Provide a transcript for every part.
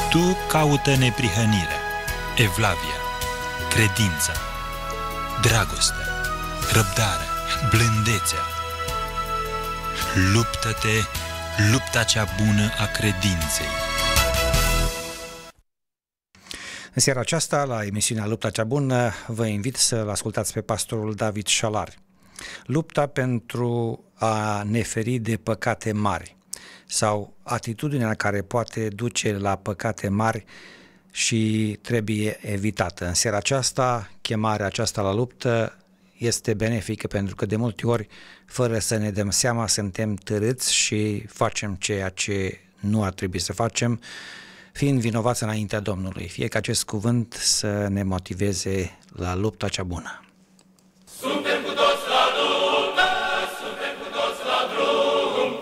Tu caută neprihănirea, evlavia, credința, dragostea, răbdarea, blândețea. Luptă-te, lupta cea bună a credinței. În seara aceasta, la emisiunea Lupta cea bună, vă invit să-l ascultați pe pastorul David Șalari. Lupta pentru a ne feri de păcate mari sau atitudinea care poate duce la păcate mari și trebuie evitată. În seara aceasta, chemarea aceasta la luptă este benefică pentru că de multe ori, fără să ne dăm seama, suntem târâți și facem ceea ce nu ar trebui să facem, fiind vinovați înaintea Domnului. Fie ca acest cuvânt să ne motiveze la lupta cea bună. Suntem cu toți la luptă, suntem cu toți la drum.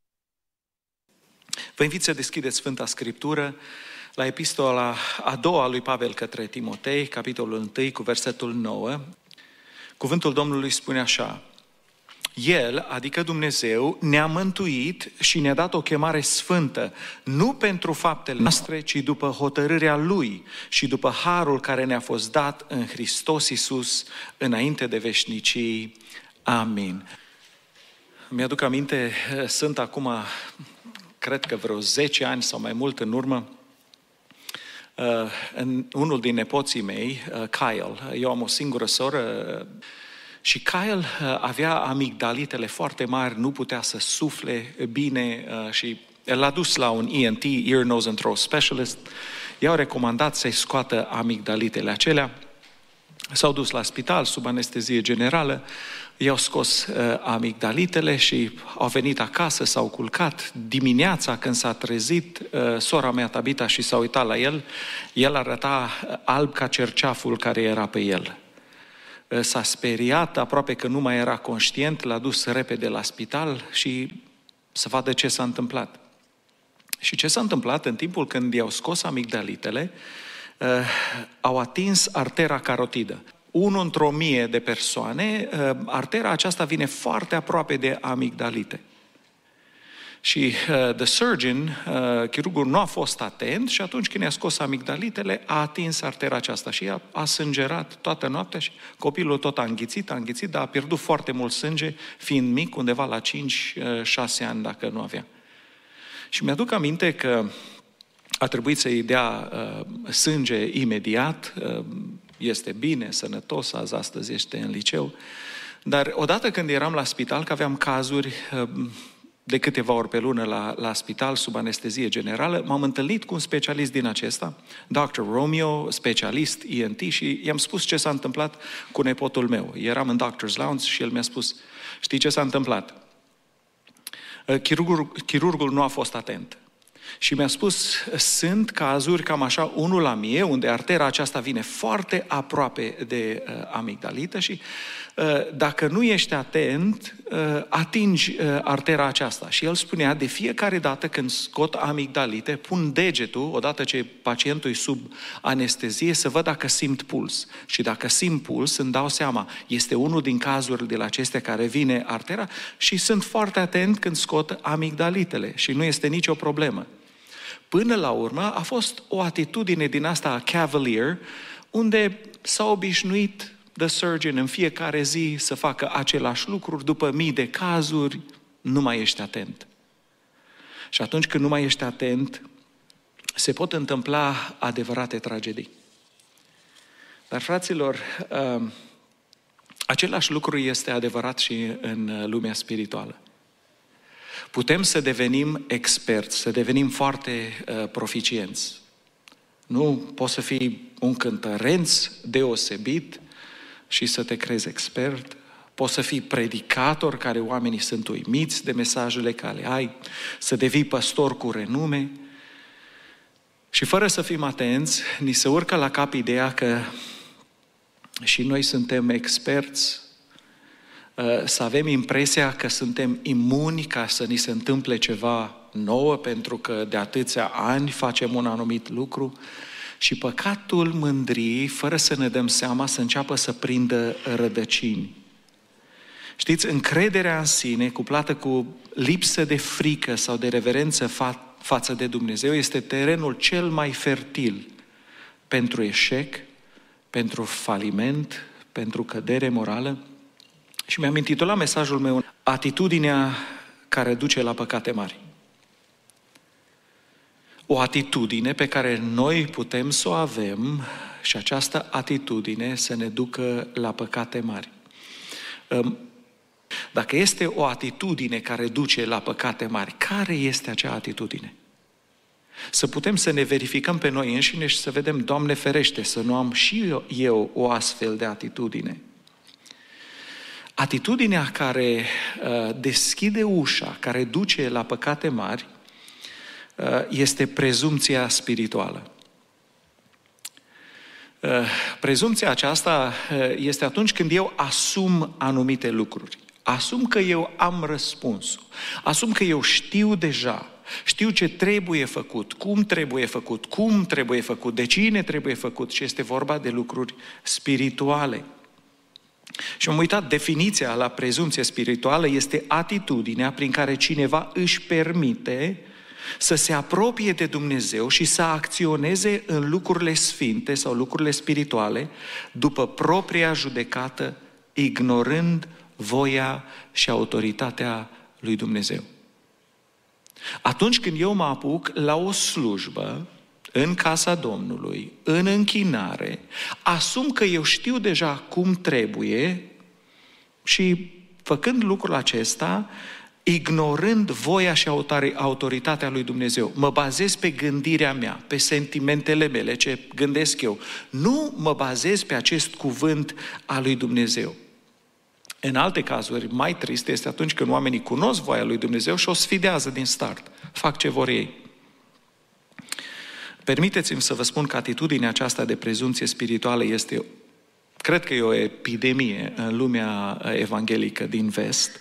Vă invit să deschideți Sfânta Scriptură la epistola a doua lui Pavel către Timotei, capitolul 1, cu versetul 9. Cuvântul Domnului spune așa: El, adică Dumnezeu, ne-a mântuit și ne-a dat o chemare sfântă, nu pentru faptele noastre, ci după hotărârea Lui și după harul care ne-a fost dat în Hristos Iisus înainte de veșnicii. Amin. Mi-aduc aminte, sunt acum, cred că vreo 10 ani sau mai mult în urmă, unul din nepoții mei, Kyle, eu am o singură soră, și Kyle avea amigdalitele foarte mari, nu putea să sufle bine și l-a dus la un ENT, Ear, Nose and Throat Specialist. I-au recomandat să-i scoată amigdalitele acelea. S-au dus la spital sub anestezie generală, i-au scos amigdalitele și au venit acasă, s-au culcat. Dimineața când s-a trezit, sora mea Tabita și s-a uitat la el, el arăta alb ca cerceaful care era pe el. S-a speriat, aproape că nu mai era conștient, l-a dus repede la spital și să vadă ce s-a întâmplat. Și ce s-a întâmplat în timpul când i-au scos amigdalitele, au atins artera carotidă. 1 într-o 1000 de persoane, artera aceasta vine foarte aproape de amigdalite. Și the surgeon, chirurgul, nu a fost atent și atunci când i-a scos amigdalitele, a atins artera aceasta și a sângerat toată noaptea și copilul tot a înghițit, dar a pierdut foarte mult sânge, fiind mic, undeva la 5-6 ani, dacă nu avea. Și mi-aduc aminte că a trebuit să-i dea sânge imediat, este bine, sănătos, astăzi este în liceu, dar odată când eram la spital, că aveam cazuri de câteva ori pe lună la spital, sub anestezie generală, m-am întâlnit cu un specialist din acesta, Dr. Romeo, specialist ENT, și i-am spus ce s-a întâmplat cu nepotul meu. Eram în Doctor's Lounge și el mi-a spus: știi ce s-a întâmplat? Chirurgul nu a fost atent. Și mi-a spus, sunt cazuri cam așa 1 la 1000, unde artera aceasta vine foarte aproape de amigdalită și dacă nu ești atent, atingi artera aceasta. Și el spunea, de fiecare dată când scot amigdalite, pun degetul, odată ce pacientul e sub anestezie, să văd dacă simt puls. Și dacă simt puls, îmi dau seama, este unul din cazurile acestea care vine artera și sunt foarte atent când scot amigdalitele și nu este nicio problemă. Până la urmă a fost o atitudine din asta cavalier, unde s-a obișnuit the surgeon în fiecare zi să facă același lucruri, după mii de cazuri, nu mai ești atent. Și atunci când nu mai ești atent, se pot întâmpla adevărate tragedii. Dar, fraților, același lucru este adevărat și în lumea spirituală. Putem să devenim experți, să devenim foarte proficienți. Nu poți să fii un cântăreț deosebit și să te crezi expert. Poți să fii predicator, care oamenii sunt uimiți de mesajele care le ai, să devii păstor cu renume. Și fără să fim atenți, ni se urcă la cap ideea că și noi suntem experți, să avem impresia că suntem imuni ca să ni se întâmple ceva nouă, pentru că de atâția ani facem un anumit lucru. Și păcatul mândriei, fără să ne dăm seama, să înceapă să prindă rădăcini. Știți, încrederea în sine, cuplată cu lipsă de frică sau de reverență față de Dumnezeu este terenul cel mai fertil pentru eșec, pentru faliment, pentru cădere morală. Și mi-am intitulat mesajul meu Atitudinea care duce la păcate mari. O atitudine pe care noi putem să o avem și această atitudine să ne ducă la păcate mari. Dacă este o atitudine care duce la păcate mari, care este acea atitudine? Să putem să ne verificăm pe noi înșine și să vedem, Doamne ferește, să nu am și eu o astfel de atitudine. Atitudinea care deschide ușa, care duce la păcate mari, este prezumția spirituală. Prezumția aceasta este atunci când eu asum anumite lucruri. Asum că eu am răspunsul. Asum că eu știu deja. Știu ce trebuie făcut, cum trebuie făcut, de cine trebuie făcut. Și este vorba de lucruri spirituale. Și am uitat, definiția la prezumție spirituală este atitudinea prin care cineva își permite să se apropie de Dumnezeu și să acționeze în lucrurile sfinte sau lucrurile spirituale după propria judecată, ignorând voia și autoritatea lui Dumnezeu. Atunci când eu mă apuc la o slujbă, în casa Domnului, în închinare, asum că eu știu deja cum trebuie și făcând lucrul acesta, ignorând voia și autoritatea lui Dumnezeu. Mă bazez pe gândirea mea, pe sentimentele mele, ce gândesc eu. Nu mă bazez pe acest cuvânt al lui Dumnezeu. În alte cazuri, mai trist este atunci când oamenii cunosc voia lui Dumnezeu și o sfidează din start. Fac ce vor ei. Permiteți-mi să vă spun că atitudinea aceasta de prezumție spirituală este, cred că e o epidemie în lumea evanghelică din vest.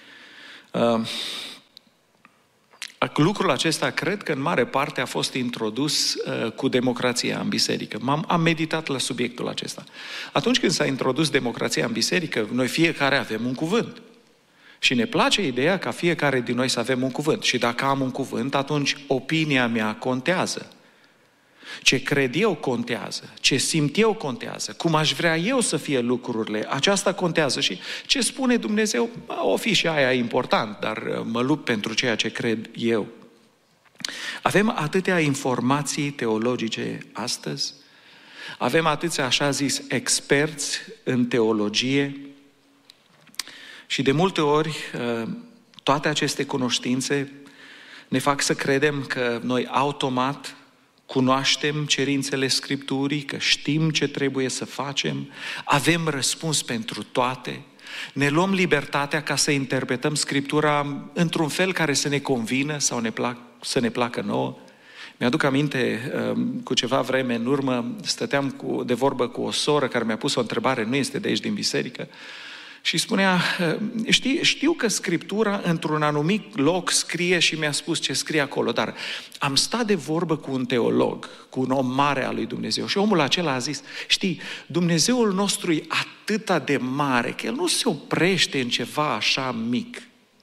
Lucrul acesta cred că în mare parte a fost introdus cu democrația în biserică. Am meditat la subiectul acesta. Atunci când s-a introdus democrația în biserică, noi fiecare avem un cuvânt. Și ne place ideea ca fiecare din noi să avem un cuvânt. Și dacă am un cuvânt, atunci opinia mea contează. Ce cred eu contează, ce simt eu contează, cum aș vrea eu să fie lucrurile, aceasta contează și ce spune Dumnezeu, o fi și aia important, dar mă lupt pentru ceea ce cred eu. Avem atâtea informații teologice astăzi, avem atâția așa zis experți în teologie și de multe ori toate aceste cunoștințe ne fac să credem că noi automat cunoaștem cerințele Scripturii, că știm ce trebuie să facem, avem răspuns pentru toate, ne luăm libertatea ca să interpretăm Scriptura într-un fel care să ne convină sau să ne placă nouă. Mi-aduc aminte, cu ceva vreme în urmă, stăteam de vorbă cu o soră care mi-a pus o întrebare, nu este de aici din biserică, și spunea, știu că Scriptura într-un anumit loc scrie și mi-a spus ce scrie acolo, dar am stat de vorbă cu un teolog, cu un om mare al lui Dumnezeu și omul acela a zis, știi, Dumnezeul nostru e atâta de mare că El nu se oprește în ceva așa mic.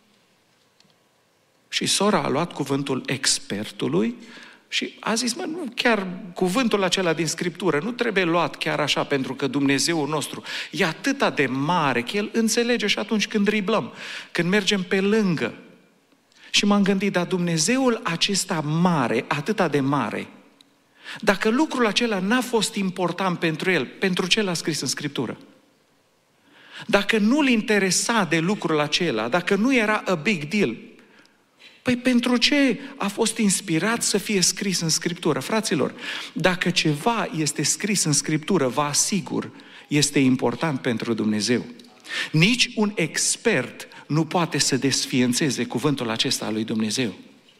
Și sora a luat cuvântul expertului și a zis, nu, chiar cuvântul acela din Scriptură nu trebuie luat chiar așa, pentru că Dumnezeul nostru e atâta de mare că El înțelege și atunci când driblăm, când mergem pe lângă. Și m-am gândit, dar Dumnezeul acesta mare, atâta de mare, dacă lucrul acela n-a fost important pentru El, pentru ce l-a scris în Scriptură? Dacă nu-l interesa de lucrul acela, dacă nu era a big deal, păi pentru ce a fost inspirat să fie scris în Scriptură? Fraților, dacă ceva este scris în Scriptură, vă asigur, este important pentru Dumnezeu. Nici un expert nu poate să desființeze cuvântul acesta al lui Dumnezeu.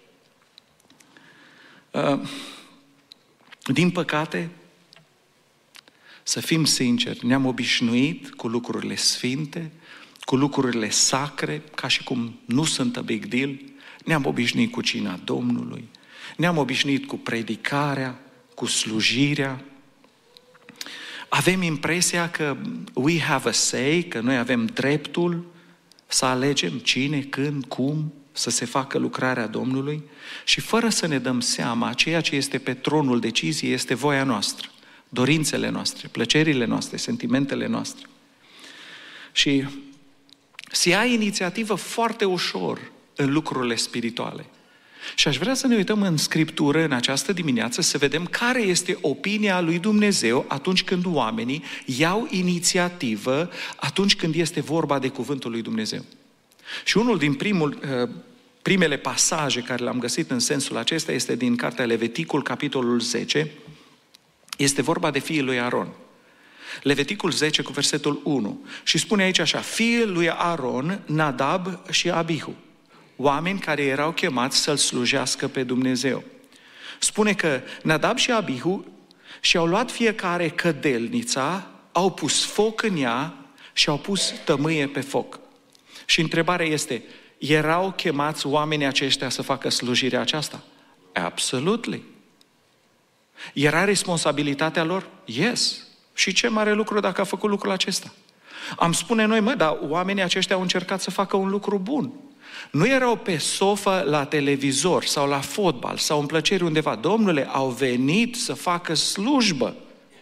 Din păcate, să fim sinceri, ne-am obișnuit cu lucrurile sfinte, cu lucrurile sacre, ca și cum nu sunt a big deal. Ne-am obișnuit cu cina Domnului, ne-am obișnuit cu predicarea, cu slujirea. Avem impresia că we have a say, că noi avem dreptul să alegem cine, când, cum, să se facă lucrarea Domnului și fără să ne dăm seama, ceea ce este pe tronul deciziei este voia noastră, dorințele noastre, plăcerile noastre, sentimentele noastre. Și se ia inițiativă foarte ușor în lucrurile spirituale. Și aș vrea să ne uităm în Scriptură în această dimineață să vedem care este opinia lui Dumnezeu atunci când oamenii iau inițiativă, atunci când este vorba de cuvântul lui Dumnezeu. Și unul din primele pasaje care le-am găsit în sensul acesta este din cartea Leviticul, capitolul 10. Este vorba de fiii lui Aron. Leviticul 10 cu versetul 1. Și spune aici așa: fiii lui Aron, Nadab și Abihu, oameni care erau chemați să-L slujească pe Dumnezeu. Spune că Nadab și Abihu și-au luat fiecare cădelnița, au pus foc în ea și au pus tămâie pe foc. Și întrebarea este, erau chemați oamenii aceștia să facă slujirea aceasta? Absolutely. Era responsabilitatea lor? Yes. Și ce mare lucru dacă a făcut lucrul acesta. Am spune noi, dar oamenii aceștia au încercat să facă un lucru bun. Nu erau pe sofă la televizor sau la fotbal sau în plăceri undeva. Domnule, au venit să facă slujbă.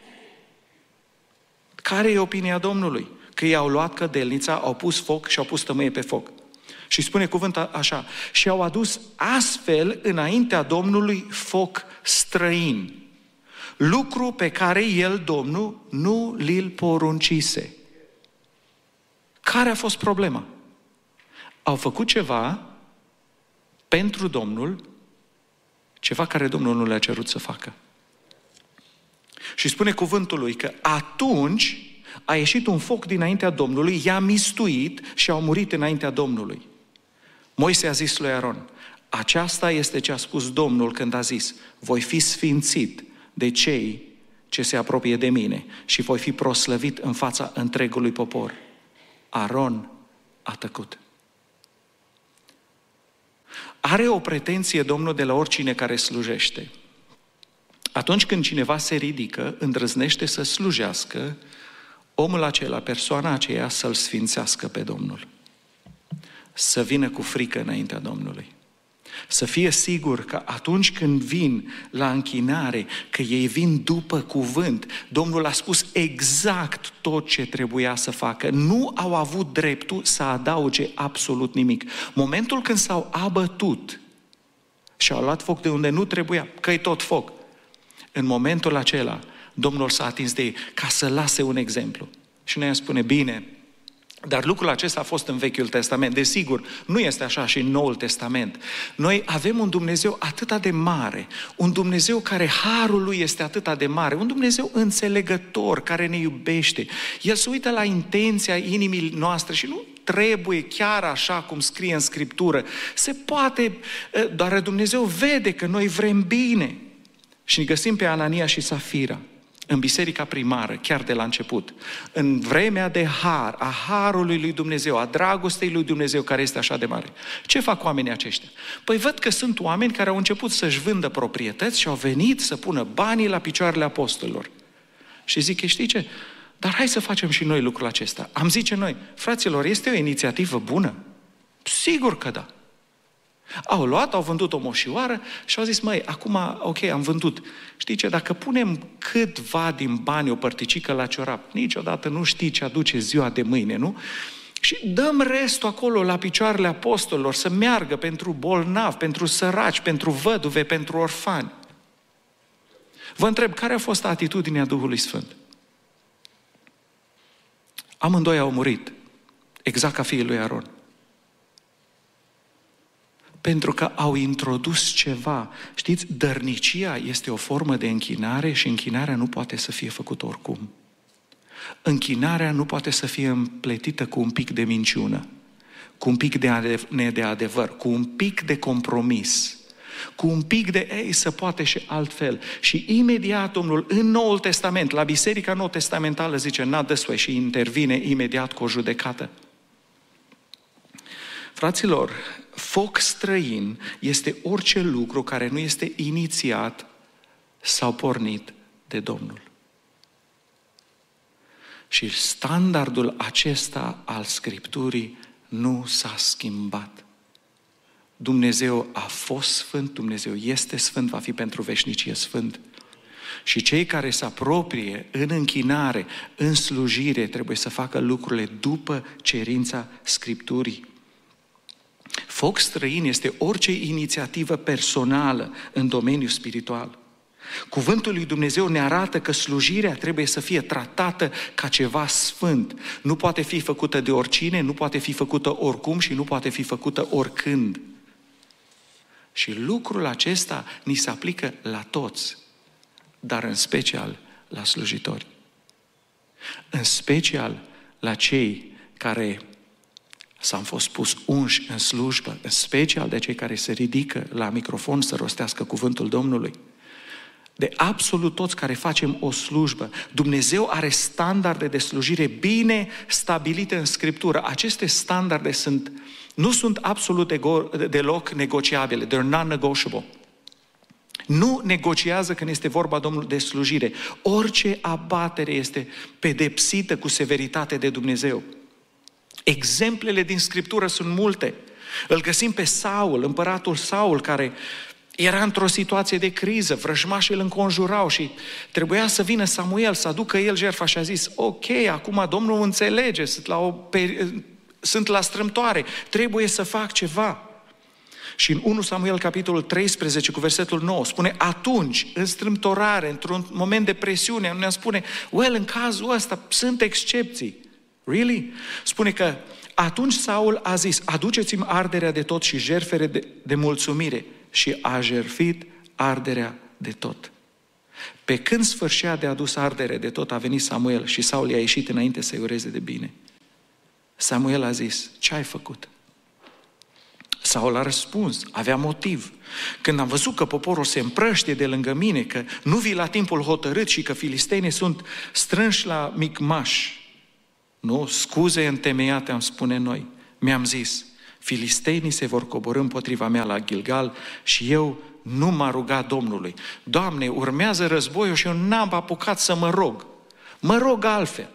Care e opinia Domnului? Că i-au luat cădelnița, au pus foc și au pus tămâie pe foc. Și spune cuvântul așa: și au adus astfel înaintea Domnului foc străin. Lucru pe care El, Domnul, nu li-l poruncise. Care a fost problema? Au făcut ceva pentru Domnul, ceva care Domnul nu le-a cerut să facă. Și spune cuvântul lui că atunci a ieșit un foc dinaintea Domnului, i-a mistuit și au murit înaintea Domnului. Moise a zis lui Aron: aceasta este ce a spus Domnul când a zis: voi fi sfințit de cei ce se apropie de mine și voi fi proslăvit în fața întregului popor. Aron a tăcut. Are o pretenție Domnul de la oricine care slujește. Atunci când cineva se ridică, îndrăznește să slujească, omul acela, persoana aceea, să-L sfințească pe Domnul. Să vină cu frică înaintea Domnului. Să fie sigur că atunci când vin la închinare, că ei vin după cuvânt, Domnul a spus exact tot ce trebuia să facă. Nu au avut dreptul să adauge absolut nimic. Momentul când s-au abătut și au luat foc de unde nu trebuia, că-i tot foc, în momentul acela Domnul s-a atins de ei ca să lase un exemplu. Și noi spune, bine, dar lucrul acesta a fost în Vechiul Testament. Desigur, nu este așa și în Noul Testament. Noi avem un Dumnezeu atât de mare, un Dumnezeu care harul Lui este atât de mare, un Dumnezeu înțelegător, care ne iubește. El se uită la intenția inimii noastre și nu trebuie chiar așa cum scrie în Scriptură. Se poate, doar Dumnezeu vede că noi vrem bine. Și ne găsim pe Anania și Safira în biserica primară, chiar de la început, în vremea de har, a harului lui Dumnezeu, a dragostei lui Dumnezeu care este așa de mare. Ce fac oamenii aceștia? Păi văd că sunt oameni care au început să-și vândă proprietăți și au venit să pună banii la picioarele apostolilor. Și zic, știi ce? Dar hai să facem și noi lucrul acesta. Am zice noi, fraților, este o inițiativă bună? Sigur că da. Au luat, au vândut o moșioară și au zis, măi, acum, ok, am vândut. Știi ce, dacă punem câtva din bani o părticică la ciorap, niciodată nu știi ce aduce ziua de mâine, nu? Și dăm restul acolo la picioarele apostolilor să meargă pentru bolnavi, pentru săraci, pentru văduve, pentru orfani. Vă întreb, care a fost atitudinea Duhului Sfânt? Amândoi au murit, exact ca fiii lui Aron. Pentru că au introdus ceva. Știți, dărnicia este o formă de închinare și închinarea nu poate să fie făcută oricum. Închinarea nu poate să fie împletită cu un pic de minciună, cu un pic de adevăr, cu un pic de compromis, cu un pic de, să poate și altfel. Și imediat Domnul, în Noul Testament, la Biserica Nou Testamentală, zice, not this way, și intervine imediat cu o judecată. Fraților, foc străin este orice lucru care nu este inițiat sau pornit de Domnul. Și standardul acesta al Scripturii nu s-a schimbat. Dumnezeu a fost sfânt, Dumnezeu este sfânt, va fi pentru veșnicie sfânt. Și cei care se apropie în închinare, în slujire, trebuie să facă lucrurile după cerința Scripturii. Foc străin este orice inițiativă personală în domeniul spiritual. Cuvântul lui Dumnezeu ne arată că slujirea trebuie să fie tratată ca ceva sfânt. Nu poate fi făcută de oricine, nu poate fi făcută oricum și nu poate fi făcută oricând. Și lucrul acesta ni se aplică la toți, dar în special la slujitori. În special la cei care s-au fost pus unși în slujbă, în special de cei care se ridică la microfon să rostească cuvântul Domnului. De absolut toți care facem o slujbă, Dumnezeu are standarde de slujire bine stabilite în Scriptură. Aceste standarde nu sunt absolut deloc negociabile, they're non-negotiable. Nu negociază când este vorba Domnului de slujire. Orice abatere este pedepsită cu severitate de Dumnezeu. Exemplele din Scriptură sunt multe. Îl găsim pe Saul, împăratul Saul, care era într-o situație de criză, vrăjmașii îl înconjurau și trebuia să vină Samuel, să aducă el jertfa și a zis, ok, acum Domnul înțelege, sunt la strâmtoare, trebuie să fac ceva. Și în 1 Samuel, capitolul 13, cu versetul 9, spune, atunci, în strâmtorare, într-un moment de presiune, ne spune, în cazul ăsta sunt excepții. Really? Spune că atunci Saul a zis, aduceți-mi arderea de tot și jertfele de mulțumire. Și a jertfit arderea de tot. Pe când sfârșea de adus ardere de tot, a venit Samuel și Saul i-a ieșit înainte să-i ureze de bine. Samuel a zis, ce ai făcut? Saul a răspuns, avea motiv. Când am văzut că poporul se împrăștie de lângă mine, că nu vii la timpul hotărât și că filistenii sunt strânși la Micmaș, nu, scuze întemeiate am spune noi, mi-am zis, filistenii se vor coborî împotriva mea la Gilgal și eu nu m-a rugat Domnului. Doamne, urmează războiul și eu n-am apucat să mă rog. Mă rog altfel.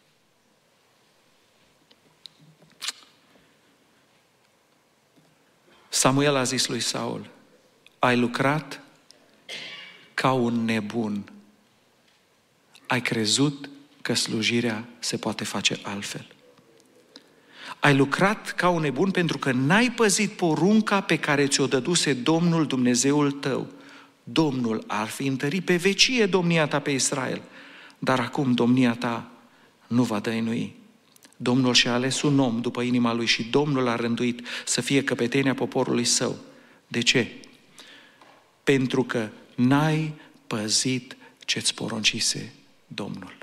Samuel a zis lui Saul, ai lucrat ca un nebun. Ai crezut că slujirea se poate face altfel. Ai lucrat ca un nebun pentru că n-ai păzit porunca pe care ți-o dăduse Domnul Dumnezeul tău. Domnul ar fi întărit pe vecie domnia ta pe Israel, dar acum domnia ta nu va dăinui. Domnul și-a ales un om după inima lui și Domnul a rânduit să fie căpetenia poporului său. De ce? Pentru că n-ai păzit ce-ți poruncise Domnul.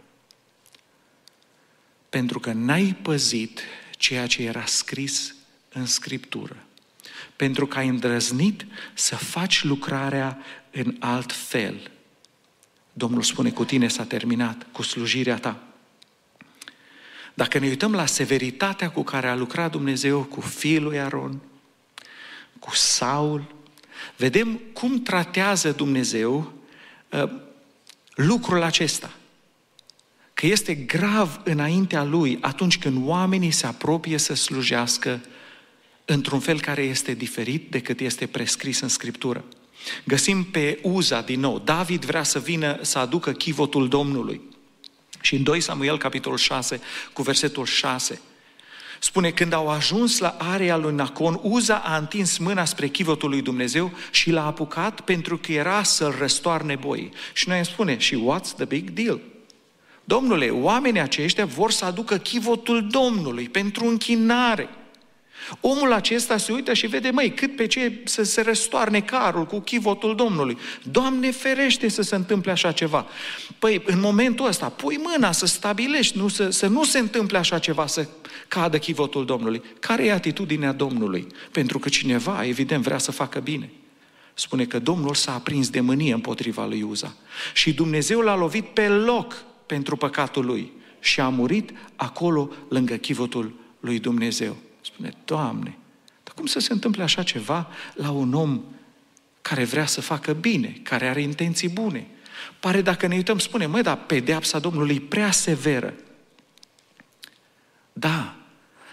Pentru că n-ai păzit ceea ce era scris în Scriptură. Pentru că ai îndrăznit să faci lucrarea în alt fel. Domnul spune, cu tine s-a terminat, cu slujirea ta. Dacă ne uităm la severitatea cu care a lucrat Dumnezeu cu fiul lui Aron, cu Saul, vedem cum tratează Dumnezeu lucrul acesta. Că este grav înaintea lui atunci când oamenii se apropie să slujească într-un fel care este diferit decât este prescris în Scriptură. Găsim pe Uza din nou. David vrea să vină să aducă chivotul Domnului. Și în 2 Samuel, capitolul 6, cu versetul 6, spune, când au ajuns la area lui Nacon, Uza a întins mâna spre chivotul lui Dumnezeu și l-a apucat pentru că era să-l răstoarne boii. Și noi îmi spune, și what's the big deal? Domnule, oamenii aceștia vor să aducă chivotul Domnului pentru închinare. Omul acesta se uită și vede, cât pe ce să se răstoarne carul cu chivotul Domnului. Doamne ferește să se întâmple așa ceva. Păi, în momentul ăsta, pui mâna să stabilești, să nu se întâmple așa ceva, să cadă chivotul Domnului. Care e atitudinea Domnului? Pentru că cineva, evident, vrea să facă bine. Spune că Domnul s-a aprins de mânie împotriva lui Uza. Și Dumnezeu l-a lovit pe loc pentru păcatul lui. Și a murit acolo lângă chivotul lui Dumnezeu. Spune, Doamne, dar cum să se întâmple așa ceva la un om care vrea să facă bine, care are intenții bune? Pare, dacă ne uităm, spune, dar pedeapsa Domnului e prea severă. Da,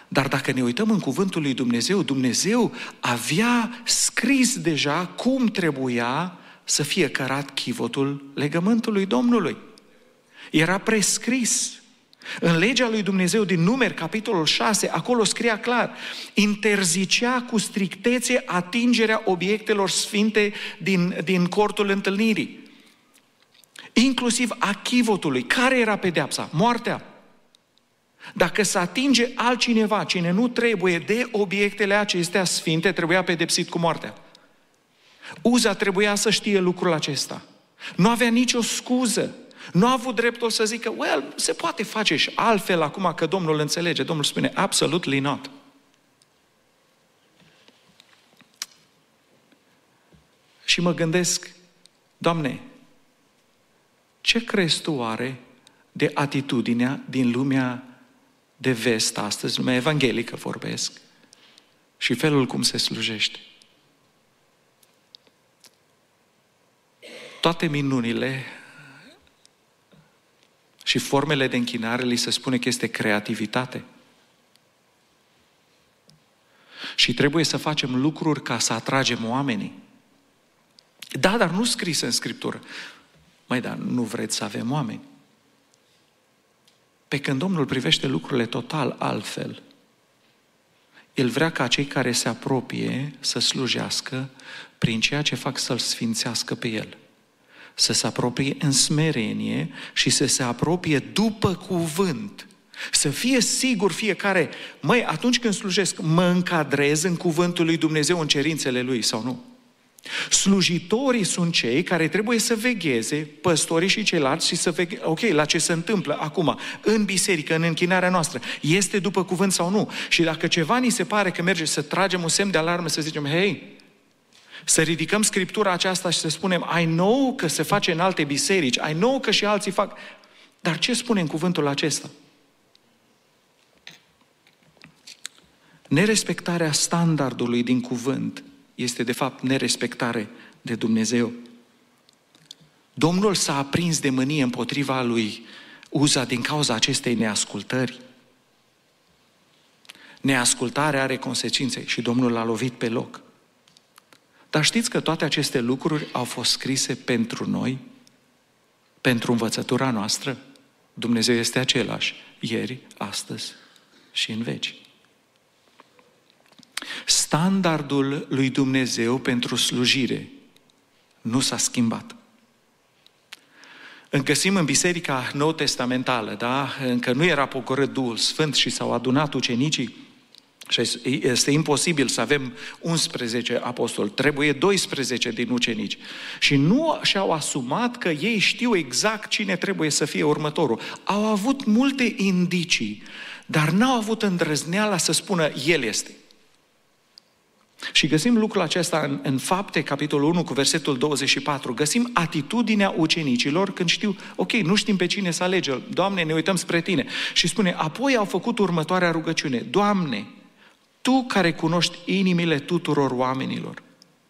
Dar dacă ne uităm în cuvântul lui Dumnezeu, Dumnezeu avea scris deja cum trebuia să fie cărat chivotul legământului Domnului. Era prescris. În legea lui Dumnezeu din Numeri, capitolul 6, acolo scria clar: interzicea cu strictețe atingerea obiectelor sfinte din cortul întâlnirii. Inclusiv a chivotului. Care era pedeapsa? Moartea. Dacă se atinge altcineva, cine nu trebuie, de obiectele acestea sfinte, trebuia pedepsit cu moartea. Uza trebuia să știe lucrul acesta. Nu avea nicio scuză. Nu a avut dreptul să zică, well, se poate face și altfel acum că Domnul înțelege. Domnul spune, absolutely not. Și mă gândesc, Doamne, ce crezi Tu oare de atitudinea din lumea de vest astăzi, lumea evanghelică vorbesc, și felul cum se slujește? Toate minunile și formele de închinare li se spune că este creativitate. Și trebuie să facem lucruri ca să atragem oamenii. Da, dar nu scris în Scriptură. Măi, dar nu vreți să avem oameni? Pe când Domnul privește lucrurile total altfel. El vrea ca cei care se apropie să slujească prin ceea ce fac să-L sfințească pe El. Să se apropie în smerenie și să se apropie după cuvânt. Să fie sigur fiecare, măi, atunci când slujesc, mă încadrez în cuvântul lui Dumnezeu, în cerințele Lui sau nu? Slujitorii sunt cei care trebuie să vegheze, păstorii și ceilalți, și să vegheze, ok, la ce se întâmplă acum, în biserică, în închinarea noastră, este după cuvânt sau nu? Și dacă ceva ni se pare că merge, să tragem un semn de alarmă, să zicem, hei, să ridicăm Scriptura aceasta și să spunem, I know că se face în alte biserici, I know că și alții fac, dar ce spune în cuvântul acesta? Nerespectarea standardului din cuvânt este de fapt nerespectare de Dumnezeu. Domnul s-a aprins de mânie împotriva lui Uza din cauza acestei neascultări. Neascultarea are consecințe și Domnul l-a lovit pe loc. Dar știți că toate aceste lucruri au fost scrise pentru noi, pentru învățătura noastră? Dumnezeu este același, ieri, astăzi și în veci. Standardul lui Dumnezeu pentru slujire nu s-a schimbat. Găsim în Biserica Nou-Testamentală, da? Încă nu era pogorât Duhul Sfânt și s-au adunat ucenicii și este imposibil să avem 11 apostoli, trebuie 12 din ucenici. Și nu și-au asumat că ei știu exact cine trebuie să fie următorul. Au avut multe indicii, dar n-au avut îndrăzneala să spună, el este. Și găsim lucrul acesta în Fapte, capitolul 1, cu versetul 24. Găsim atitudinea ucenicilor când știu, ok, nu știm pe cine să alegem. Doamne, ne uităm spre Tine. Și spune, apoi au făcut următoarea rugăciune. Doamne, Tu care cunoști inimile tuturor oamenilor.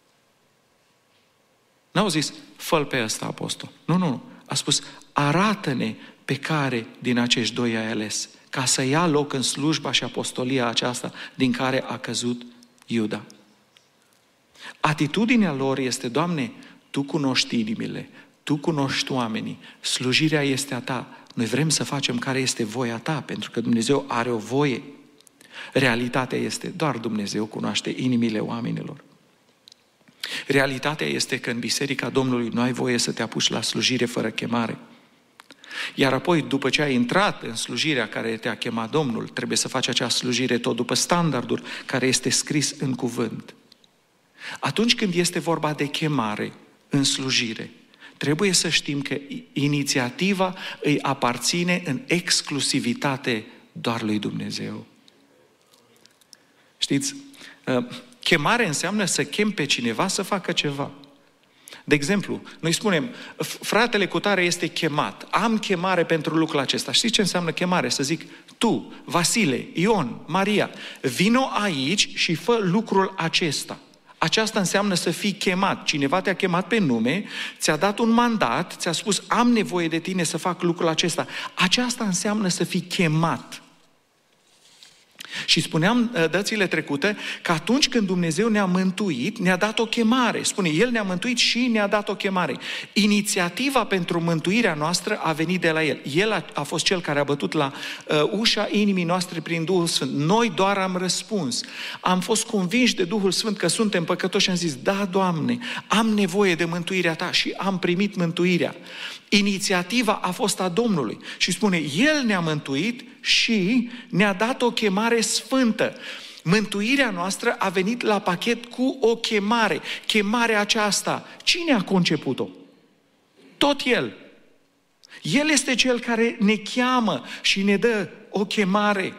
N-au zis, fă-l pe ăsta, apostol. Nu. A spus, arată-ne pe care din acești doi ai ales, ca să ia loc în slujba și apostolia aceasta din care a căzut Iuda. Atitudinea lor este, Doamne, Tu cunoști inimile, Tu cunoști oamenii, slujirea este a Ta. Noi vrem să facem care este voia Ta, pentru că Dumnezeu are o voie. Realitatea este, doar Dumnezeu cunoaște inimile oamenilor. Realitatea este că în Biserica Domnului nu ai voie să te apuci la slujire fără chemare. Iar apoi, după ce ai intrat în slujirea care te-a chemat Domnul, trebuie să faci acea slujire tot după standardul care este scris în cuvânt. Atunci când este vorba de chemare în slujire, trebuie să știm că inițiativa îi aparține în exclusivitate doar lui Dumnezeu. Știți, chemare înseamnă să chem pe cineva să facă ceva. De exemplu, noi spunem, fratele cutare este chemat, am chemare pentru lucrul acesta. Știți ce înseamnă chemare? Să zic, tu, Vasile, Ion, Maria, vino aici și fă lucrul acesta. Aceasta înseamnă să fii chemat. Cineva te-a chemat pe nume, ți-a dat un mandat, ți-a spus, am nevoie de tine să fac lucrul acesta. Aceasta înseamnă să fii chemat. Și spuneam dățile trecute că atunci când Dumnezeu ne-a mântuit, ne-a dat o chemare. Spune, El ne-a mântuit și ne-a dat o chemare. Inițiativa pentru mântuirea noastră a venit de la El. El a fost Cel care a bătut la ușa inimii noastre prin Duhul Sfânt. Noi doar am răspuns. Am fost convinși de Duhul Sfânt că suntem păcătoși și am zis, da, Doamne, am nevoie de mântuirea Ta și am primit mântuirea. Inițiativa a fost a Domnului și spune, El ne-a mântuit și ne-a dat o chemare sfântă. Mântuirea noastră a venit la pachet cu o chemare. Chemarea aceasta, cine a conceput-o? Tot El. El este Cel care ne cheamă și ne dă o chemare.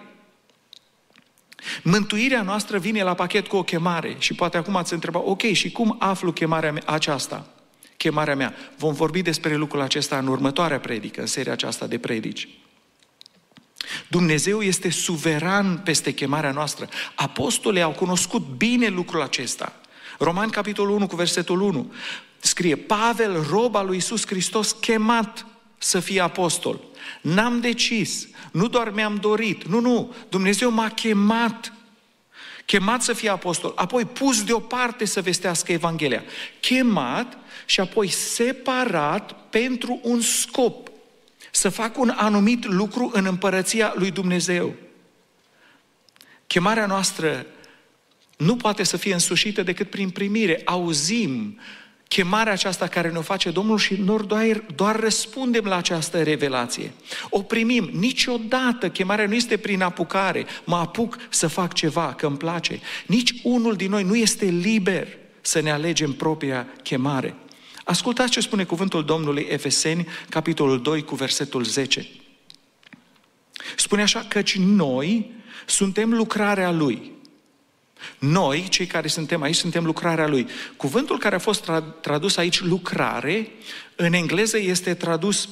Mântuirea noastră vine la pachet cu o chemare și poate acum ați întrebat, ok, și cum aflu chemarea mea aceasta? Chemarea mea. Vom vorbi despre lucrul acesta în următoarea predică, în seria aceasta de predici. Dumnezeu este suveran peste chemarea noastră. Apostolii au cunoscut bine lucrul acesta. Romani, capitolul 1, cu versetul 1, scrie, Pavel, rob al lui Iisus Hristos, chemat să fie apostol. N-am decis, nu doar mi-am dorit, nu, Dumnezeu m-a chemat să fie apostol, apoi pus deoparte să vestească Evanghelia. Chemat și apoi separat pentru un scop. Să fac un anumit lucru în împărăția lui Dumnezeu. Chemarea noastră nu poate să fie însușită decât prin primire. Auzim chemarea aceasta care ne-o face Domnul și noi doar răspundem la această revelație. O primim. Niciodată chemarea nu este prin apucare. Mă apuc să fac ceva, că îmi place. Nici unul din noi nu este liber să ne alegem propria chemare. Ascultați ce spune cuvântul Domnului, Efeseni, capitolul 2, cu versetul 10. Spune așa, căci noi suntem lucrarea Lui. Noi, cei care suntem aici, suntem lucrarea Lui. Cuvântul care a fost tradus aici, lucrare, în engleză este tradus,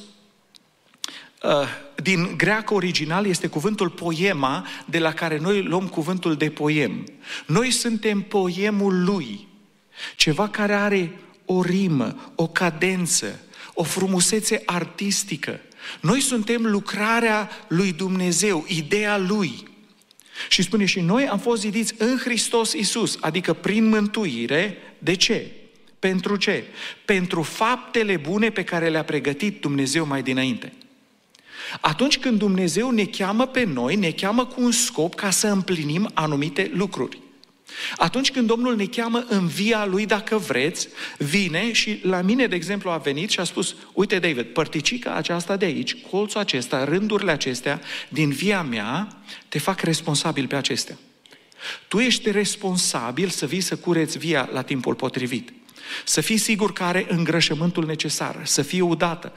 din greacă original, este cuvântul poema, de la care noi luăm cuvântul de poem. Noi suntem poemul Lui. Ceva care are o rimă, o cadență, o frumusețe artistică. Noi suntem lucrarea lui Dumnezeu, ideea Lui. Și spune, și noi am fost zidiți în Hristos Iisus, adică prin mântuire. De ce? Pentru ce? Pentru faptele bune pe care le-a pregătit Dumnezeu mai dinainte. Atunci când Dumnezeu ne cheamă pe noi, ne cheamă cu un scop ca să împlinim anumite lucruri. Atunci când Domnul ne cheamă în via Lui, dacă vreți, vine și la mine, de exemplu, a venit și a spus, uite, David, părticica aceasta de aici, colțul acesta, rândurile acestea, din via mea, te fac responsabil pe acestea. Tu ești responsabil să vii să cureți via la timpul potrivit. Să fii sigur că are îngrășământul necesar, să fie udată,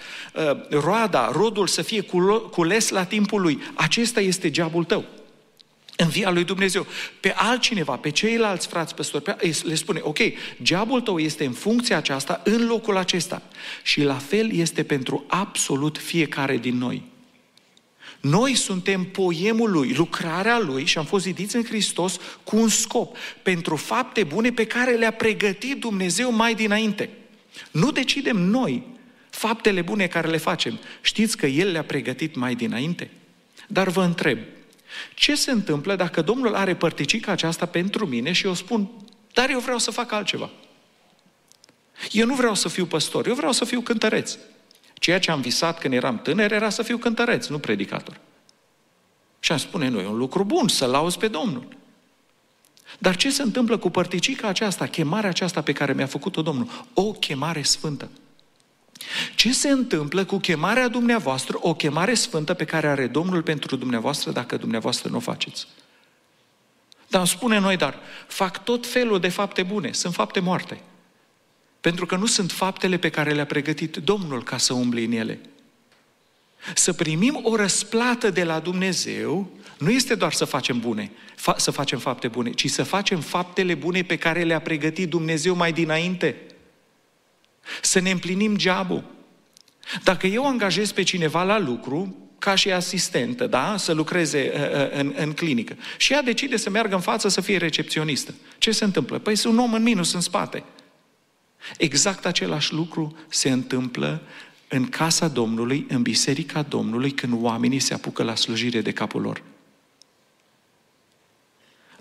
rodul să fie cules la timpul lui. Acesta este geabul tău. În via lui Dumnezeu. Pe altcineva, pe ceilalți frați păstori, le spune, ok, geabul tău este în funcția aceasta, în locul acesta. Și la fel este pentru absolut fiecare din noi. Noi suntem poemul Lui, lucrarea Lui și am fost zidiți în Hristos cu un scop, pentru fapte bune pe care le-a pregătit Dumnezeu mai dinainte. Nu decidem noi faptele bune care le facem. Știți că El le-a pregătit mai dinainte? Dar vă întreb, ce se întâmplă dacă Domnul are părticica aceasta pentru mine și eu spun, dar eu vreau să fac altceva. Eu nu vreau să fiu păstor, eu vreau să fiu cântăreț. Ceea ce am visat când eram tânăr era să fiu cântăreț, nu predicator. Și am spune, nu, e un lucru bun să lauzi pe Domnul. Dar ce se întâmplă cu părticica aceasta, chemarea aceasta pe care mi-a făcut-o Domnul? O chemare sfântă. Ce se întâmplă cu chemarea dumneavoastră, o chemare sfântă pe care are Domnul pentru dumneavoastră dacă dumneavoastră nu o faceți? Dar îmi spune noi, dar fac tot felul de fapte bune, sunt fapte moarte. Pentru că nu sunt faptele pe care le-a pregătit Domnul ca să umbli în ele. Să primim o răsplată de la Dumnezeu nu este doar să facem bune, să facem fapte bune, ci să facem faptele bune pe care le-a pregătit Dumnezeu mai dinainte. Să ne împlinim geabul. Dacă eu angajez pe cineva la lucru, ca și asistentă, da? Să lucreze în clinică, și ea decide să meargă în față să fie recepționistă, ce se întâmplă? Păi sunt un om în minus în spate. Exact același lucru se întâmplă în casa Domnului, în biserica Domnului, când oamenii se apucă la slujire de capul lor.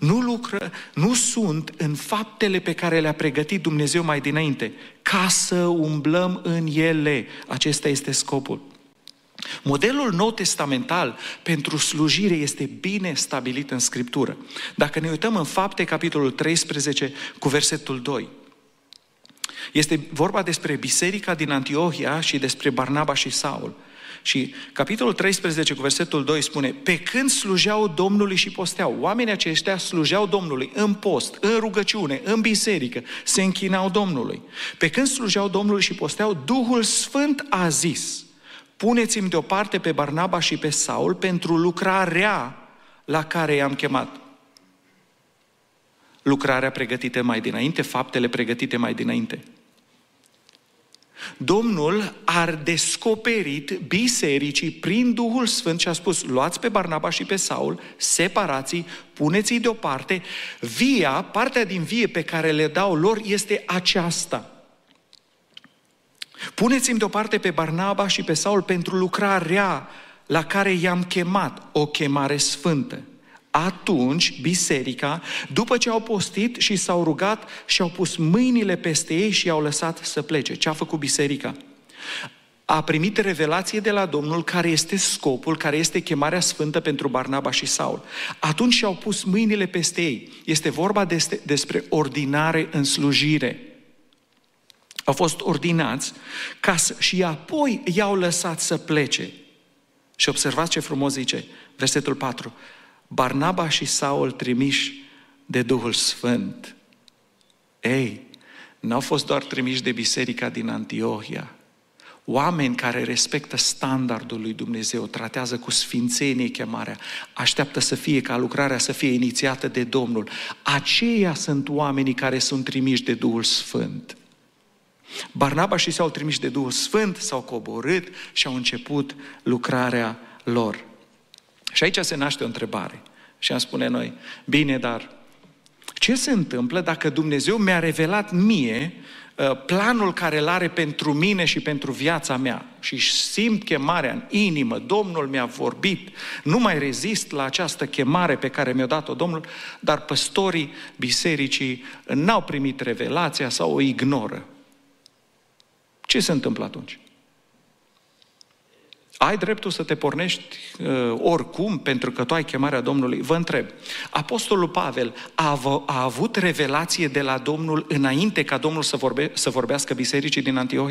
nu sunt în faptele pe care le-a pregătit Dumnezeu mai dinainte, ca să umblăm în ele. Acesta este scopul. Modelul nou-testamental pentru slujire este bine stabilit în Scriptură. Dacă ne uităm în Fapte, capitolul 13, cu versetul 2, este vorba despre biserica din Antiohia și despre Barnaba și Saul. Și capitolul 13 cu versetul 2 spune: pe când slujeau Domnului și posteau, oamenii aceștia slujeau Domnului în post, în rugăciune, în biserică, se închinau Domnului. Pe când slujeau Domnului și posteau, Duhul Sfânt a zis: puneți-mi deoparte pe Barnaba și pe Saul pentru lucrarea la care i-am chemat. Lucrarea pregătită mai dinainte, faptele pregătite mai dinainte. Domnul a descoperit bisericii prin Duhul Sfânt și a spus: luați pe Barnaba și pe Saul, separați-i, puneți-i deoparte. Partea din vie pe care le dau lor este aceasta. Puneți-mi deoparte pe Barnaba și pe Saul pentru lucrarea la care i-am chemat, o chemare sfântă. Atunci, biserica, după ce au postit și s-au rugat, și-au pus mâinile peste ei și i-au lăsat să plece. Ce a făcut biserica? A primit revelație de la Domnul care este scopul, care este chemarea sfântă pentru Barnaba și Saul. Atunci și-au pus mâinile peste ei. Este vorba despre ordinare în slujire. Au fost ordinați și apoi i-au lăsat să plece. Și observați ce frumos zice versetul 4. Barnaba și Saul trimiși de Duhul Sfânt. Ei, n-au fost doar trimiși de biserica din Antiohia. Oameni care respectă standardul lui Dumnezeu, tratează cu sfințenie chemarea, așteaptă ca lucrarea să fie inițiată de Domnul. Aceia sunt oamenii care sunt trimiși de Duhul Sfânt. Barnaba și Saul trimiși de Duhul Sfânt s-au coborât și au început lucrarea lor. Și aici se naște o întrebare. Și am spune noi: bine, dar ce se întâmplă dacă Dumnezeu mi-a revelat mie planul care îl are pentru mine și pentru viața mea și simt chemarea în inimă, Domnul mi-a vorbit, nu mai rezist la această chemare pe care mi-a dat-o Domnul, dar păstorii bisericii n-au primit revelația sau o ignoră? Ce se întâmplă atunci? Ai dreptul să te pornești oricum pentru că tu ai chemarea Domnului? Vă întreb, Apostolul Pavel a avut revelație de la Domnul înainte ca Domnul să vorbească bisericii din Antiohia?